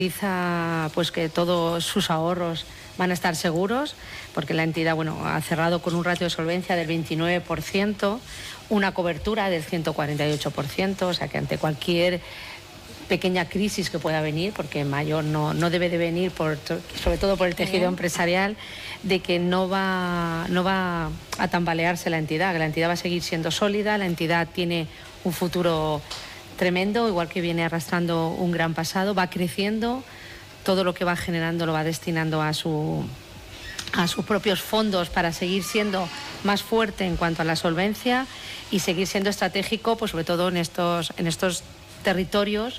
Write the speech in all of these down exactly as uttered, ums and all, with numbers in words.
Pues que todos sus ahorros van a estar seguros, porque la entidad bueno, ha cerrado con un ratio de solvencia del veintinueve por ciento, una cobertura del ciento cuarenta y ocho por ciento, o sea que ante cualquier pequeña crisis que pueda venir, porque mayor no, no debe de venir, por, sobre todo por el tejido empresarial, de que no va, no va a tambalearse la entidad, que la entidad va a seguir siendo sólida, la entidad tiene un futuro tremendo, igual que viene arrastrando un gran pasado, va creciendo, todo lo que va generando lo va destinando a, su, a sus propios fondos para seguir siendo más fuerte en cuanto a la solvencia y seguir siendo estratégico, pues sobre todo en estos, en estos territorios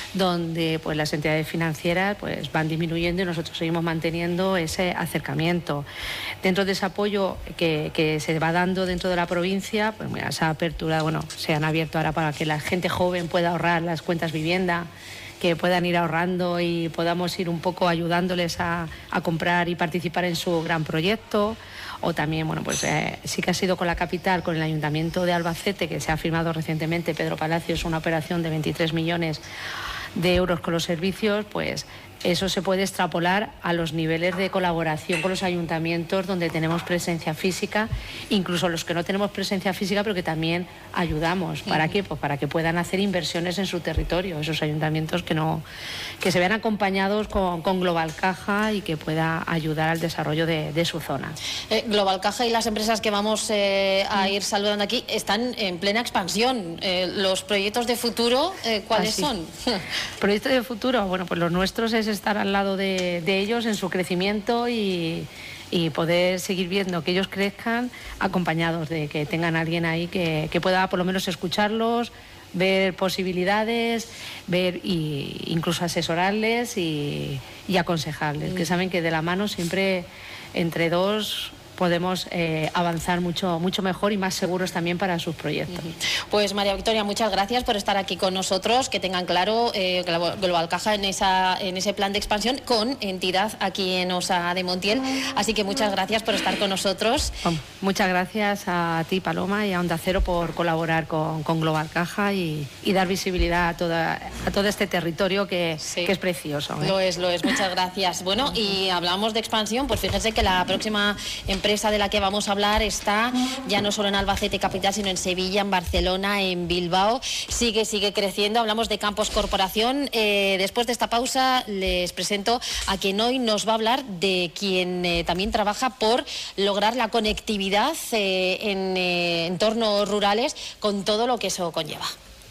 donde pues las entidades financieras pues van disminuyendo y nosotros seguimos manteniendo ese acercamiento. Dentro de ese apoyo que, que se va dando dentro de la provincia, pues mira, esa apertura, bueno, se han abierto ahora para que la gente joven pueda ahorrar las cuentas vivienda, que puedan ir ahorrando y podamos ir un poco ayudándoles a, a comprar y participar en su gran proyecto. O también, bueno, pues eh, sí que ha sido con la capital, con el Ayuntamiento de Albacete, que se ha firmado recientemente, Pedro Palacios, una operación de veintitrés millones de euros con los servicios, pues eso se puede extrapolar a los niveles de colaboración con los ayuntamientos donde tenemos presencia física, incluso los que no tenemos presencia física, pero que también ayudamos. ¿Para qué? Pues para que puedan hacer inversiones en su territorio, esos ayuntamientos que no que se vean acompañados con, con Global Caja y que pueda ayudar al desarrollo de, de su zona. Eh, Global Caja y las empresas que vamos eh, a ir saludando aquí están en plena expansión. Eh, ¿Los proyectos de futuro eh, cuáles Así. son? Proyectos de futuro, bueno, pues los nuestros es estar al lado de, de ellos en su crecimiento y, y poder seguir viendo que ellos crezcan acompañados de que tengan alguien ahí que, que pueda por lo menos escucharlos, ver posibilidades, ver e incluso asesorarles y, y aconsejarles, mm. que saben que de la mano siempre entre dos podemos eh, avanzar mucho, mucho mejor y más seguros también para sus proyectos. Pues María Victoria, muchas gracias por estar aquí con nosotros, que tengan claro eh, Global Caja en, esa, en ese plan de expansión con entidad aquí en Osa de Montiel, así que muchas gracias por estar con nosotros. Bueno, muchas gracias a ti, Paloma, y a Onda Cero por colaborar con, con Global Caja y, y dar visibilidad a, toda, a todo este territorio que, sí. que es precioso. ¿eh? Lo es, lo es, muchas gracias. Bueno, y hablamos de expansión, pues fíjense que la próxima empresa empresa de la que vamos a hablar está ya no solo en Albacete capital, sino en Sevilla, en Barcelona, en Bilbao. Sigue, sigue creciendo. Hablamos de Campos Corporación. Eh, después de esta pausa les presento a quien hoy nos va a hablar de quien eh, también trabaja por lograr la conectividad eh, en eh, entornos rurales con todo lo que eso conlleva.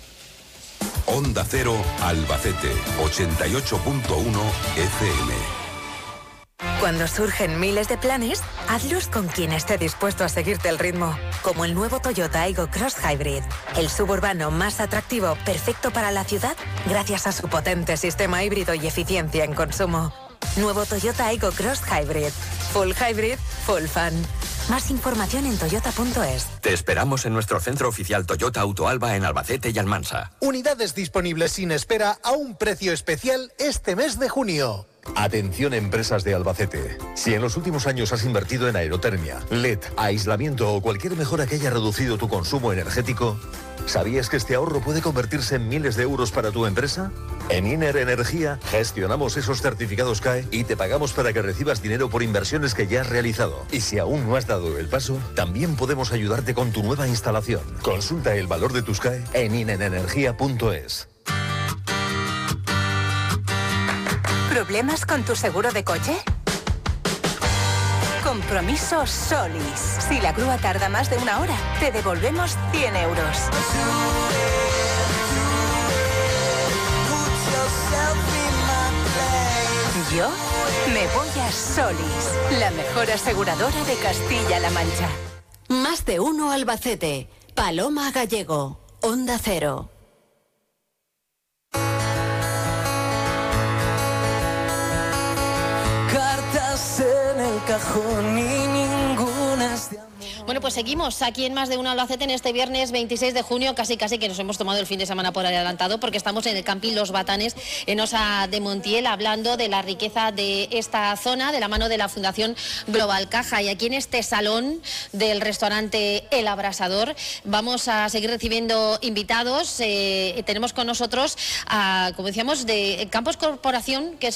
Onda Cero Albacete, ochenta y ocho punto uno F M. Cuando surgen miles de planes, hazlos con quien esté dispuesto a seguirte el ritmo. Como el nuevo Toyota Aygo Cross Hybrid. El suburbano más atractivo, perfecto para la ciudad, gracias a su potente sistema híbrido y eficiencia en consumo. Nuevo Toyota Aygo Cross Hybrid. Full Hybrid, Full Fun. Más información en toyota punto es. Te esperamos en nuestro centro oficial Toyota Autoalba en Albacete y Almansa. Unidades disponibles sin espera a un precio especial este mes de junio. Atención empresas de Albacete. Si en los últimos años has invertido en aerotermia, L E D, aislamiento o cualquier mejora que haya reducido tu consumo energético, ¿sabías que este ahorro puede convertirse en miles de euros para tu empresa? En Iner Energía gestionamos esos certificados C A E y te pagamos para que recibas dinero por inversiones que ya has realizado. Y si aún no has dado el paso, también podemos ayudarte con tu nueva instalación. Consulta el valor de tus C A E en iner energía punto es. ¿Problemas con tu seguro de coche? Compromiso Solis. Si la grúa tarda más de una hora, te devolvemos cien euros. Yo me voy a Solis, la mejor aseguradora de Castilla-La Mancha. Más de uno Albacete. Paloma Gallego. Onda Cero. Cartas en el cajón y ninguna es de amor. Bueno, pues seguimos aquí en Más de Uno Albacete en este viernes veintiséis de junio, casi casi que nos hemos tomado el fin de semana por adelantado, porque estamos en el Camping Los Batanes, en Osa de Montiel, hablando de la riqueza de esta zona, de la mano de la Fundación Global Caja. Y aquí en este salón del restaurante El Abrasador vamos a seguir recibiendo invitados. Eh, tenemos con nosotros, a, como decíamos, de Campos Corporación, que es